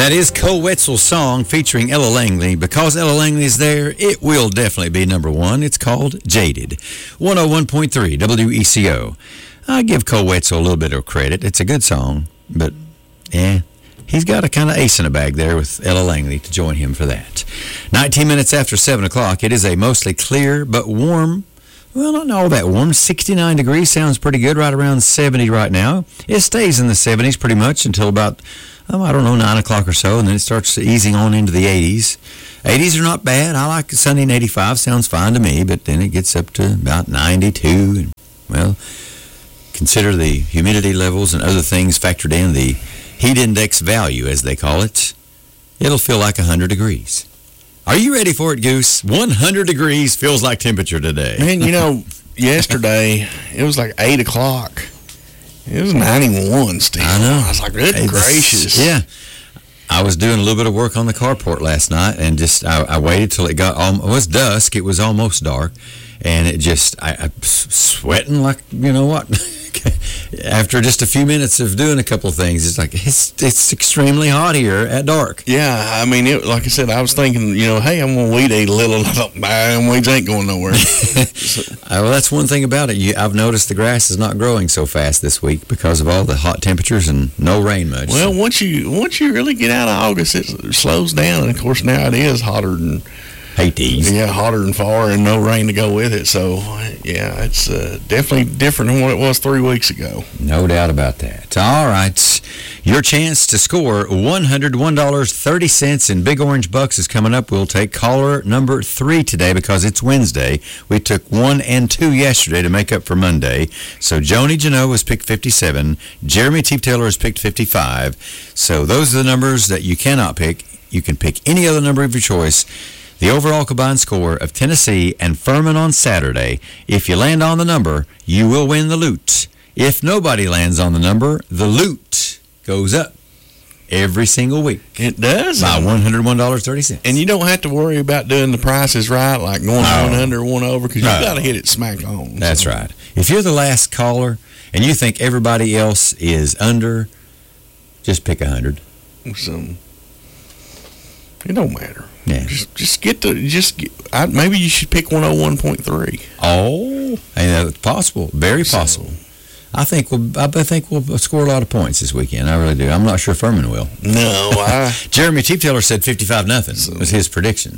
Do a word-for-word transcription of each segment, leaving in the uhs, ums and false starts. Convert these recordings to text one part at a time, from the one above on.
That is Cole Wetzel's song featuring Ella Langley. Because Ella Langley is there, it will definitely be number one. It's called Jaded. one oh one point three W E C O. I give Cole Wetzel a little bit of credit. It's a good song, but, yeah, he's got a kind of ace in the bag there with Ella Langley to join him for that. nineteen minutes after seven o'clock, it is a mostly clear but warm, well, not all that warm. sixty-nine degrees sounds pretty good, right around seventy right now. It stays in the seventies pretty much until about, oh, I don't know, nine o'clock or so, and then it starts easing on into the eighties. eighties are not bad. I like Sunday and eighty-five. Sounds fine to me, but then it gets up to about ninety-two. And, well, consider the humidity levels and other things factored in, the heat index value, as they call it. It'll feel like one hundred degrees. Are you ready for it, Goose? one hundred degrees feels like temperature today. Man, you know, yesterday, it was like eight o'clock. It was ninety-one still. I know. I was like, good it's, gracious. Yeah. I was doing a little bit of work on the carport last night, and just I, I waited till it got, um, it was dusk. It was almost dark, and it just, I, I sweating like, you know what? After just a few minutes of doing a couple of things, it's like, it's it's extremely hot here at dark. Yeah, I mean, it, like I said, I was thinking, you know, hey, I'm going to weed eat a little. I thought, man, weeds ain't going nowhere. So, well, that's one thing about it. You, I've noticed the grass is not growing so fast this week because of all the hot temperatures and no rain much. Well, once you once you really get out of August, it slows down. And, of course, now it is hotter than... Hades. Yeah, hotter than far and no rain to go with it. So, yeah, it's uh, definitely different than what it was three weeks ago. No doubt about that. All right. Your chance to score one hundred one dollars and thirty cents in Big Orange Bucks is coming up. We'll take caller number three today because it's Wednesday. We took one and two yesterday to make up for Monday. So, Joni Janot has picked fifty-seven. Jeremy Teef Taylor has picked fifty-five. So, those are the numbers that you cannot pick. You can pick any other number of your choice. The overall combined score of Tennessee and Furman on Saturday. If you land on the number, you will win the loot. If nobody lands on the number, the loot goes up every single week. It does. By one hundred one dollars and thirty cents. And you don't have to worry about doing the prices right, like going no. one under, one over, because no. you got to hit it smack on. That's so. right. If you're the last caller and you think everybody else is under, just pick one hundred. So, it don't matter. Yeah. Just, just get the, just get, I, maybe you should pick one oh one point three. Oh, it's possible. Very possible. So, I think we'll, I think we'll score a lot of points this weekend. I really do. I'm not sure Furman will. No, I. Jeremy Teef Taylor said fifty-five nothing so, was his prediction.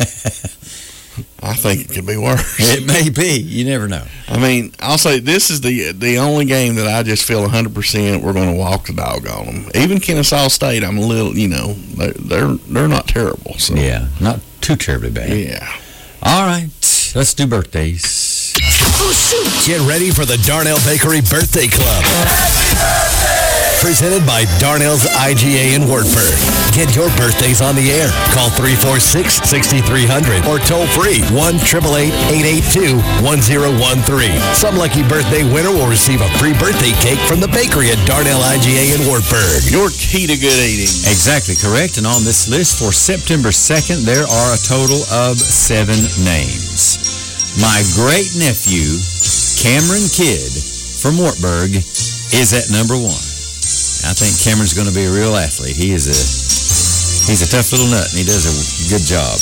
I think it could be worse. It may be. You never know. I mean, I'll say this is the the only game that I just feel one hundred percent we're going to walk the dog on them. Even Kennesaw State, I'm a little, you know, they're they're, they're not terrible. So. Yeah, not too terribly bad. Yeah. All right, let's do birthdays. Get ready for the Darnell Bakery Birthday Club. Happy birthday! Presented by Darnell's I G A in Wartburg. Get your birthdays on the air. Call three four six, six three zero zero or toll free one eight eight eight, eight eight two, one zero one three. Some lucky birthday winner will receive a free birthday cake from the bakery at Darnell I G A in Wartburg. Your key to good eating. Exactly correct. And on this list for September second, there are a total of seven names. My great-nephew, Cameron Kidd from Wartburg, is at number one. I think Cameron's going to be a real athlete. He is a he's a tough little nut, and he does a good job.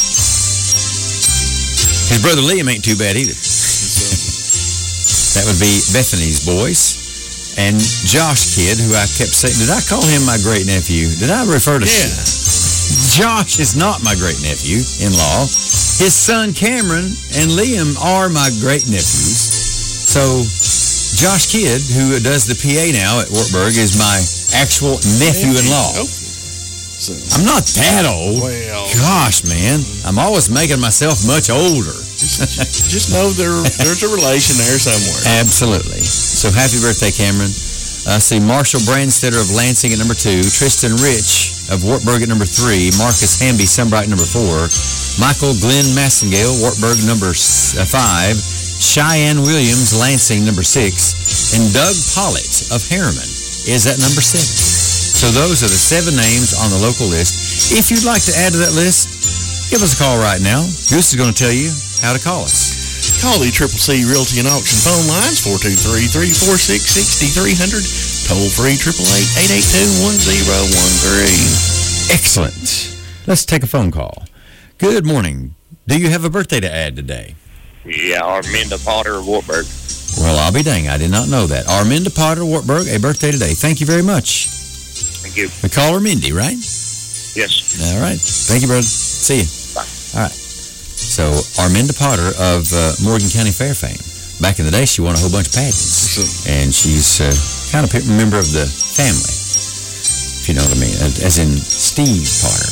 His brother Liam ain't too bad either. That would be Bethany's boys. And Josh Kidd, who I kept saying, did I call him my great-nephew? Did I refer to Yeah. Josh is not my great-nephew-in-law. His son Cameron and Liam are my great-nephews. So Josh Kidd, who does the P A now at Wartburg, is my actual nephew-in-law. Okay. So, I'm not that old. Well, gosh, man. I'm always making myself much older. Just, just know there, there's a relation there somewhere. Absolutely. So happy birthday, Cameron. I uh, see Marshall Brandstetter of Lansing at number two, Tristan Rich of Wartburg at number three, Marcus Hamby, Sunbright number four, Michael Glenn Massengale, Wartburg number five, Cheyenne Williams, Lansing number six, and Doug Pollitt of Harriman is at number seven. So those are the seven names on the local list. If you'd like to add to that list, give us a call right now. Goose is going to tell you how to call us. Call the Triple C Realty and Auction phone lines, four two three, three four six, six three zero zero, toll free, eight eight eight, eight eight two, one zero one three. Excellent. Let's take a phone call. Good morning. Do you have a birthday to add today? Yeah, Arminda Potter of Wartburg. Well, I'll be dang. I did not know that. Arminda Potter, Wartburg, a birthday today. Thank you very much. Thank you. We call her Mindy, right? Yes. All right. Thank you, brother. See you. Bye. All right. So, Arminda Potter of uh, Morgan County Fair fame. Back in the day, she won a whole bunch of pageants. And she's uh, kind of a member of the family, if you know what I mean, as in Steve Potter.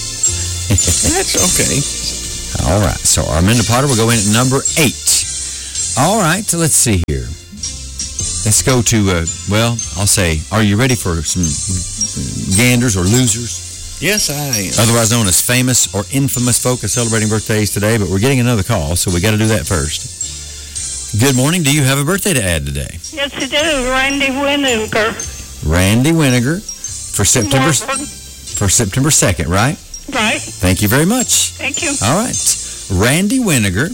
That's okay. All right. So, Arminda Potter will go in at number eight. All right. So, let's see here. Let's go to, uh, well, I'll say, are you ready for some ganders or losers? Yes, I am. Otherwise known as famous or infamous folk are celebrating birthdays today, but we're getting another call, so we got to do that first. Good morning. Do you have a birthday to add today? Yes, I do. Randy Winiger. Randy Winiger for September Wartburg. for September second, right? Right. Thank you very much. Thank you. All right. Randy Winiger.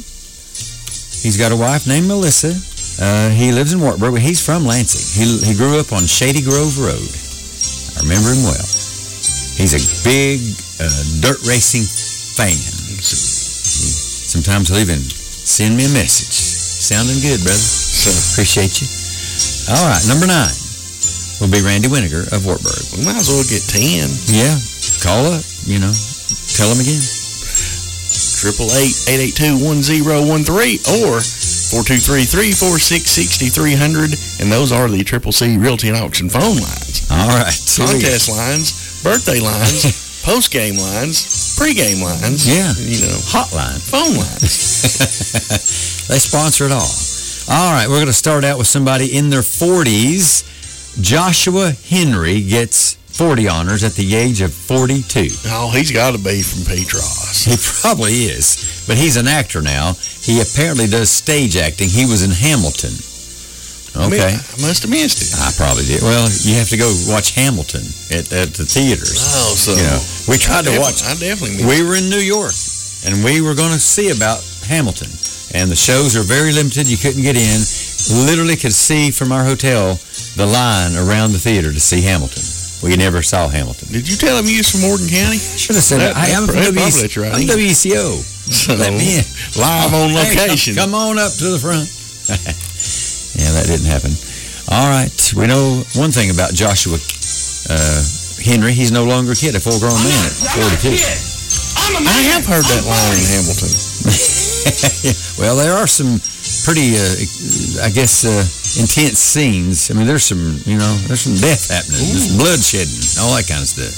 He's got a wife named Melissa. Uh, he lives in Wartburg, but he's from Lansing. He, he grew up on Shady Grove Road. I remember him well. He's a big uh, dirt racing fan. Sometimes he'll even send me a message. Sounding good, brother. So, Appreciate you. All right, number nine will be Randy Winiger of Wartburg. we might as well get ten. Yeah, call up, you know, tell him again. Triple eight eight eight two one zero one three or four two three three four six six three zero zero, and those are the Triple C Realty and Auction phone lines. All right, Contest lines, birthday lines, post-game lines, pre-game lines. Yeah. You know, hotline. phone lines. They sponsor it all. All right, we're going to start out with somebody in their forties. Joshua Henry gets forty honors at the age of forty-two. Oh, he's got to be from Petros. He probably is, but he's an actor now. He apparently does stage acting. He was in Hamilton. Okay. I must have missed it. I probably did. Well, you have to go watch Hamilton at, at the theaters. Oh, so You know, we tried I to def- watch. I definitely missed We were in New York, and we were going to see about Hamilton. And the shows are very limited. You couldn't get in. Literally could see from our hotel the line around the theater to see Hamilton. We never saw Hamilton. Did you tell him you was from Morgan County? Should have said That- that. Hey, I'm that- from that W E C. probably that's right. I'm W E C O. So, Let me in. live on Hey, location. come on up to the front. Yeah, that didn't happen. All right. We know one thing about Joshua uh, Henry. He's no longer a kid, a full-grown man at forty-two. I have heard that line in Hamilton. Well, there are some pretty, uh, I guess, uh, intense scenes. I mean, there's some, you know, there's some death happening, there's some blood shedding, all that kind of stuff.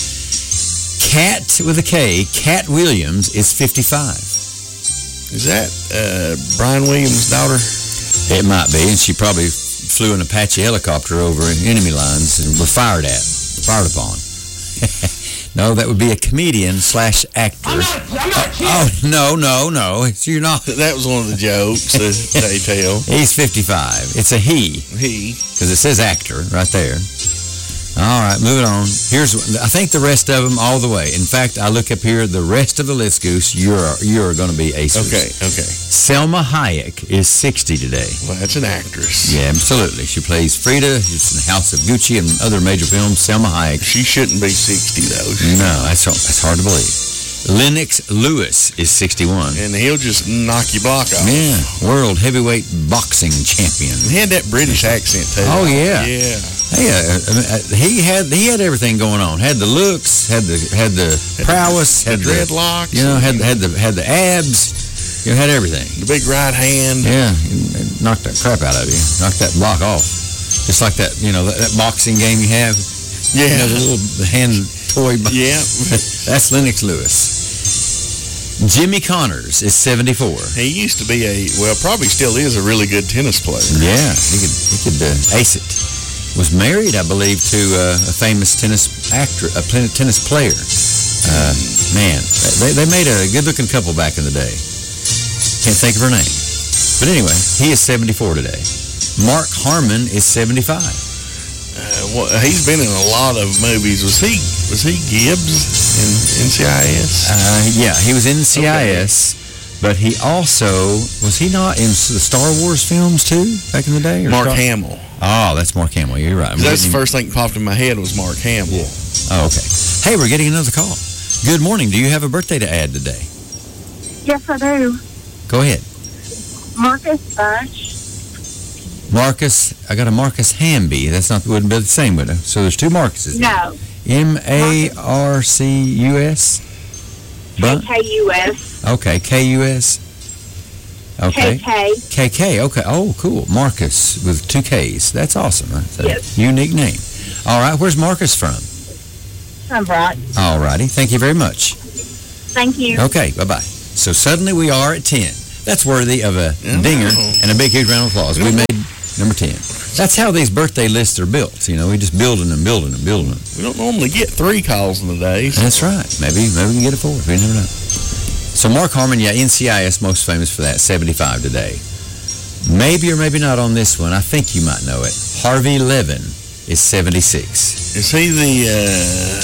Cat with a K, Cat Williams is fifty-five. Is that uh, Brian Williams' daughter? It might be, and she probably flew an Apache helicopter over enemy lines and was fired at, fired upon. No, that would be a comedian slash actor. I'm not, I'm not kidding. Oh, no, no, no. You're not. That was one of the jokes that they tell. He's fifty-five. It's a he, He. because it says actor right there. All right, moving on. Here's, I think the rest of them all the way. In fact, I look up here, the rest of the list, Goose, you're you're going to be aces. Okay, okay. Selma Hayek is sixty today. Well, that's an actress. Yeah, absolutely. She plays Frida. She's in House of Gucci and other major films. Selma Hayek. She shouldn't be sixty, though. No, that's, that's hard to believe. Lennox Lewis is sixty-one. And he'll just knock your block off. Yeah, world heavyweight boxing champion. And he had that British accent, too. Oh, yeah. Yeah. Yeah, I mean, uh, he had he had everything going on. Had the looks, had the had the prowess, The had the dreadlocks. you know, had had the had the abs. You know, had everything. The big right hand. Yeah, and knocked that crap out of you. Knocked that block off. Just like that, you know, that, that boxing game you have. Yeah. You know, the little hand toy. bo- Yeah. That's Lennox Lewis. Jimmy Connors is seventy-four. He used to be a, well, probably still is a really good tennis player. Yeah, he could he could uh, ace it. Was married, I believe, to uh, a famous tennis actor, a pl- tennis player. Uh, man, they, they made a good-looking couple back in the day. Can't think of her name. But anyway, he is seventy-four today. Mark Harmon is seventy-five. Uh, well, he's been in a lot of movies. Was he was he Gibbs in N C I S? Uh, yeah, he was in C I S, but he also, was he not in the Star Wars films too, back in the day? Or Mark Star- Hamill. Oh, that's Mark Hamill. You're right. I'm That's the getting him- first thing that popped in my head was Mark Hamill. Oh, okay. Hey, we're getting another call. Good morning. Do you have a birthday to add today? Yes, I do. Go ahead. Marcus Bunch. Marcus, I got a Marcus Hamby. That's not, wouldn't be the same, would it? So there's two Marcuses. No. M A R C U S? K K U S. Okay, K U S. Okay. K K. K K, okay. Oh, cool. Marcus with two Ks. That's awesome. That's a Yes. unique name. All right, where's Marcus from? I'm right. All righty. Thank you very much. Thank you. Okay, bye-bye. So suddenly we are at ten. That's worthy of a Yeah. dinger and a big, huge round of applause. We made number ten. That's how these birthday lists are built. You know, we just building them, building them, building them. We don't normally get three calls in a day. So. That's right. Maybe maybe we can get a fourth. We never know. So Mark Harmon, yeah, N C I S, most famous for that, seventy-five today. Maybe or maybe not on this one. I think you might know it. Harvey Levin is seventy-six. Is he the, uh,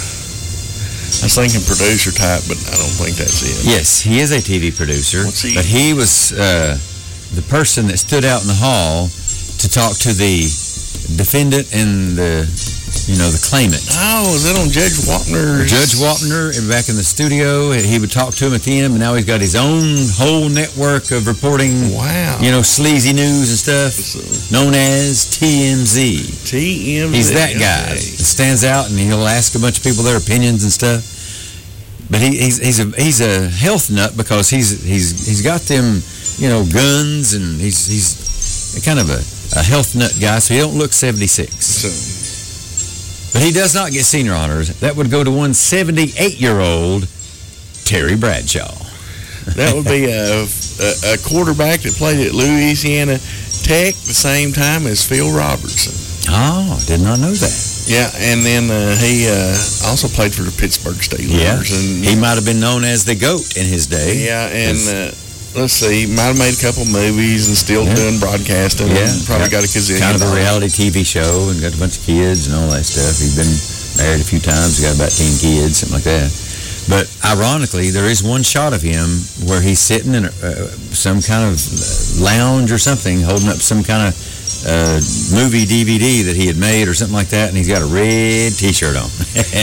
I was thinking producer type, but I don't think that's it. Yes, he is a T V producer. What's he- But he was uh, the person that stood out in the hall to talk to the defendant and the, you know, the claimant. Oh, is that on Judge Wapner? Judge Wapner, back in the studio, he would talk to him at the end, but now he's got his own whole network of reporting, Wow. you know, sleazy news and stuff, So, known as T M Z. T M Z. He's that guy that stands out, and he'll ask a bunch of people their opinions and stuff. But he, he's he's a he's a health nut because he's he's he's got them, you know, guns, and he's he's kind of a, a health nut guy, so he don't look seventy-six. So, But he does not get senior honors. That would go to one seventy-eight-year-old Terry Bradshaw. that would be a, a, a quarterback that played at Louisiana Tech the same time as Phil Robertson. Oh, did not know that. Yeah, and then uh, he uh, also played for the Pittsburgh Steelers. Yeah, and he might have been known as the GOAT in his day. Yeah, and uh, let's see, he might have made a couple movies and still Yeah. doing broadcasting. Yeah, and probably got a gazillion. kind of a dollars. reality T V show, and got a bunch of kids and all that stuff. He's been married a few times, got about ten kids, something like that. But ironically, there is one shot of him where he's sitting in a, uh, some kind of lounge or something, holding up some kind of uh, movie D V D that he had made or something like that, and he's got a red T-shirt on.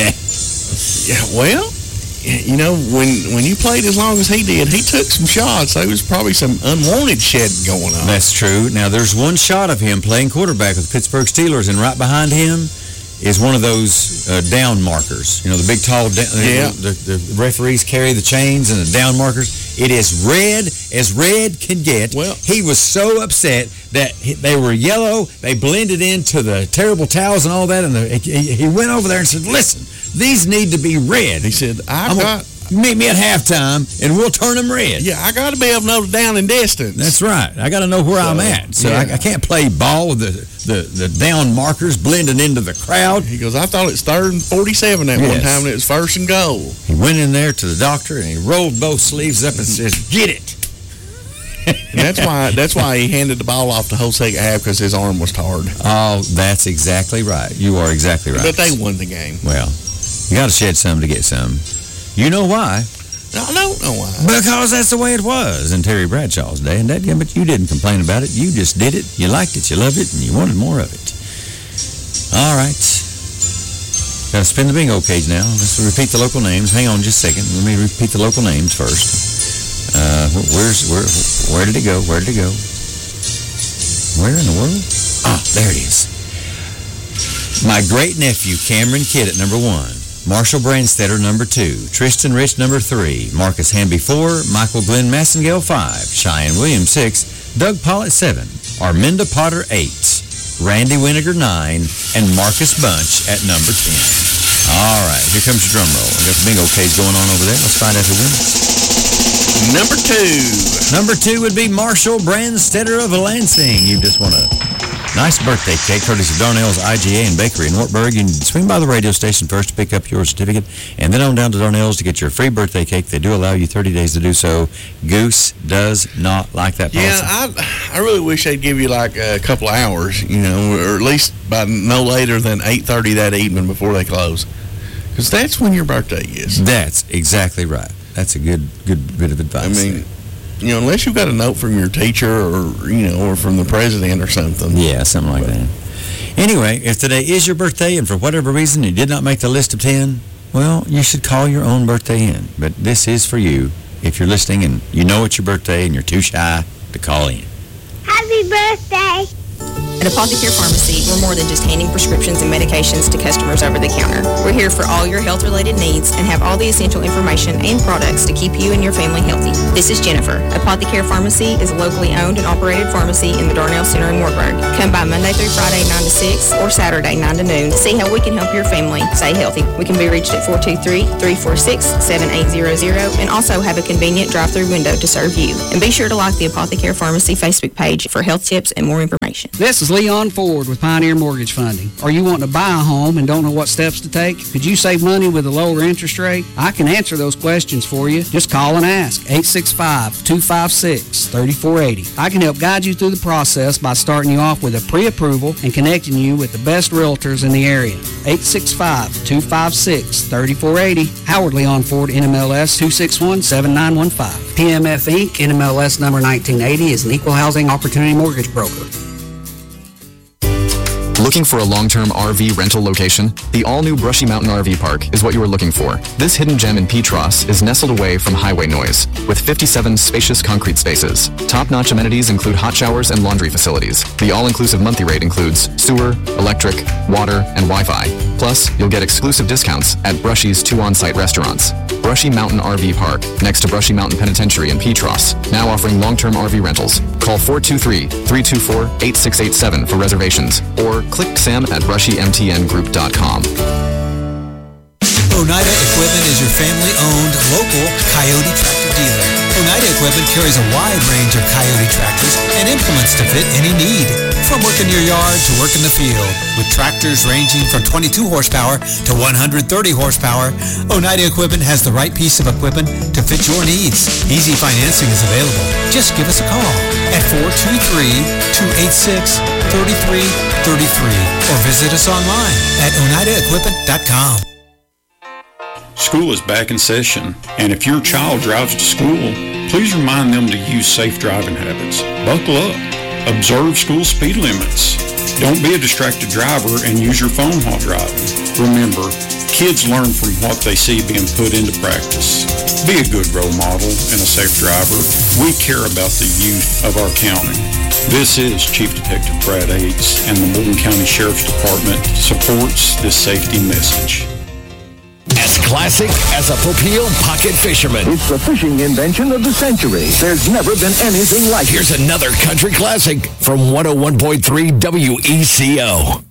Yeah, well, you know, when when you played as long as he did, he took some shots. There was probably some unwanted shedding going on. That's true. Now, there's one shot of him playing quarterback with the Pittsburgh Steelers, and right behind him is one of those uh, down markers. You know, the big, tall, da- Yeah. the, the referees carry the chains and the down markers. It is red as red can get. Well- he was so upset that he, they were yellow. They blended into the terrible towels and all that, and the, he, he went over there and said, listen, these need to be red. He said, I've I'm got... gonna, meet me at halftime, and we'll turn them red. Yeah, I got to be able to know the down and distance. That's right. I got to know where So, I'm at. So yeah. I, I can't play ball with the, the, the down markers blending into the crowd. He goes, I thought it's third and forty-seven that one Yes. time, and it was first and goal. He went in there to the doctor, and he rolled both sleeves up and says, get it. And that's why that's why he handed the ball off the whole second half, because his arm was tired. Oh, that's exactly right. You are exactly right. But they won the game. Well, you got to shed some to get some. You know why? I don't know why. Because that's the way it was in Terry Bradshaw's day. And that, yeah, but you didn't complain about it. You just did it. You liked it. You loved it. And you wanted more of it. All right. Got to spin the bingo cage now. Let's repeat the local names. Hang on just a second. Let me repeat the local names first. Uh, where's where? Where did it go? Where did it go? Where in the world? Ah, there it is. My great nephew Cameron Kidd at number one. Marshall Branstetter, number two. Tristan Rich, number three. Marcus Hamby, four. Michael Glenn Massengale, five. Cheyenne Williams, six. Doug Pollitt, seven. Arminda Potter, eight. Randy Winiger, nine. And Marcus Bunch at number ten. All right, here comes your drum roll. I got the bingo cage going on over there. Let's find out who wins. Number two. Number two would be Marshall Branstetter of Lansing. You just won a nice birthday cake, courtesy of Darnell's I G A and Bakery in Wartburg. You can swing by the radio station first to pick up your certificate, and then on down to Darnell's to get your free birthday cake. They do allow you thirty days to do so. Goose does not like that policy. Yeah, I I really wish they'd give you like a couple of hours, you know, or at least by no later than eight thirty that evening before they close. Because that's when your birthday is. That's exactly right. That's a good good bit of advice. I mean, you know, unless you got a note from your teacher or, you know, or from the president or something. yeah, something like that. Anyway, if today is your birthday and for whatever reason you did not make the list of ten, well, you should call your own birthday in. But this is for you if you're listening and you know it's your birthday and you're too shy to call in. Happy birthday! At Apothecary Pharmacy, we're more than just handing prescriptions and medications to customers over the counter. We're here for all your health-related needs and have all the essential information and products to keep you and your family healthy. This is Jennifer. Apothecary Pharmacy is a locally owned and operated pharmacy in the Darnell Center in Wartburg. Come by Monday through Friday, nine to six, or Saturday, nine to noon, to see how we can help your family stay healthy. We can be reached at four two three, three four six, seven eight zero zero and also have a convenient drive-through window to serve you. And be sure to like the Apothecary Pharmacy Facebook page for health tips and more information. This is Leon Ford with Pioneer Mortgage Funding. Are you wanting to buy a home and don't know what steps to take? Could you save money with a lower interest rate? I can answer those questions for you. Just call and ask. eight six five, two five six, three four eight zero. I can help guide you through the process by starting you off with a pre-approval and connecting you with the best realtors in the area. eight six five, two five six, three four eight zero. Howard Leon Ford, N M L S two six one, seven nine one five. P M F Incorporated, N M L S number nineteen eighty, is an equal housing opportunity mortgage broker. Looking for a long-term R V rental location? The all-new Brushy Mountain R V Park is what you are looking for. This hidden gem in Petros is nestled away from highway noise with fifty-seven spacious concrete spaces. Top-notch amenities include hot showers and laundry facilities. The all-inclusive monthly rate includes sewer, electric, water, and Wi-Fi. Plus, you'll get exclusive discounts at Brushy's two on-site restaurants. Brushy Mountain R V Park, next to Brushy Mountain Penitentiary in Petros, now offering long-term R V rentals. Call four two three, three two four, eight six eight seven for reservations, or click Sam at brushy m t n group dot com. Oneida Equipment is your family-owned, local Coyote tractor dealer. Oneida Equipment carries a wide range of Coyote tractors and implements to fit any need. From work in your yard to work in the field, with tractors ranging from twenty-two horsepower to one hundred thirty horsepower, Oneida Equipment has the right piece of equipment to fit your needs. Easy financing is available. Just give us a call at four two three, two eight six, three three three three or visit us online at oneida equipment dot com. School is back in session, and if your child drives to school, please remind them to use safe driving habits. Buckle up. Observe school speed limits. Don't be a distracted driver and use your phone while driving. Remember, kids learn from what they see being put into practice. Be a good role model and a safe driver. We care about the youth of our county. This is Chief Detective Brad Yates, and the Morgan County Sheriff's Department supports this safety message. As classic as a Popeil pocket fisherman. It's the fishing invention of the century. There's never been anything like it. Here's another country classic from one oh one point three W E C O.